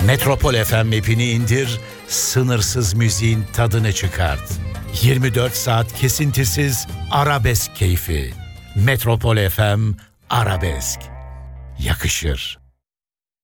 Metropol FM app'ini indir, sınırsız müziğin tadını çıkart. 24 saat kesintisiz arabesk keyfi. Metropol FM Arabesk. Yakışır.